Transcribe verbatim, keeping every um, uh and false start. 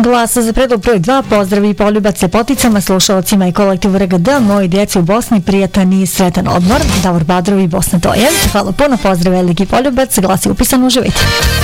Glasa za predlog broj dva, pozdravi i poljubac lepoticama, slušalcima i kolektivu R G D, moji djeci u Bosni, prijatan i sretan odmor. Davor Badrovi, Bosna to je. Hvala puno, pozdrav, veliki poljubac, glas je upisan, uživajte.